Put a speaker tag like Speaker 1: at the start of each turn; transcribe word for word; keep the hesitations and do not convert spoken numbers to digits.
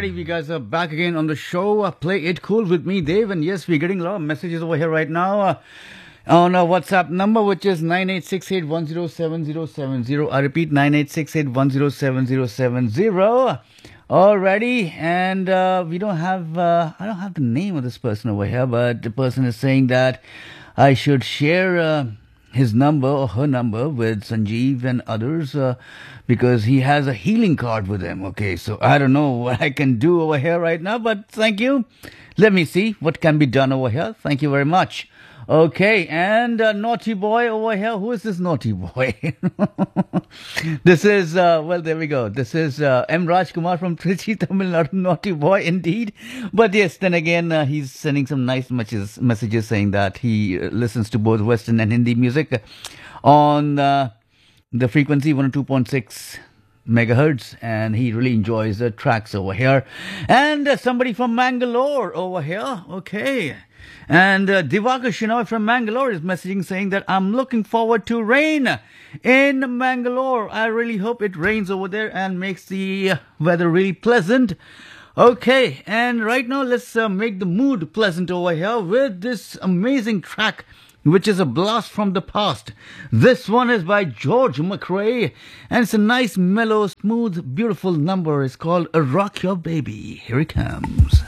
Speaker 1: Alrighty, we guys are back again on the show. Uh, play it cool with me, Dave. And yes, we're getting a lot of messages over here right now uh, on our WhatsApp number, which is nine eight six eight one zero seven zero seven zero. I repeat, nine eight six eight one zero seven zero seven zero. Alrighty, and uh, we don't have, uh, I don't have the name of this person over here, but the person is saying that I should share uh, his number or her number with Sanjeev and others uh, because he has a healing card with him. Okay, so I don't know what I can do over here right now, but thank you. Let me see what can be done over here. Thank you very much. Okay, and uh, naughty boy over here. Who is this naughty boy? This is, uh, well, there we go. This is uh, M. Rajkumar from Trichy, Tamil Nadu. Naughty boy indeed. But yes, then again, uh, he's sending some nice messages, messages saying that he uh, listens to both Western and Hindi music on uh, the frequency one oh two point six megahertz, and he really enjoys the tracks over here. And uh, somebody from Mangalore over here. Okay. And uh, Divakar Shinoy from Mangalore is messaging saying that I'm looking forward to rain in Mangalore. I really hope it rains over there and makes the uh, weather really pleasant. Okay, and right now let's uh, make the mood pleasant over here with this amazing track, which is a blast from the past. This one is by George McRae, and it's a nice, mellow, smooth, beautiful number. It's called A Rock Your Baby. Here it comes.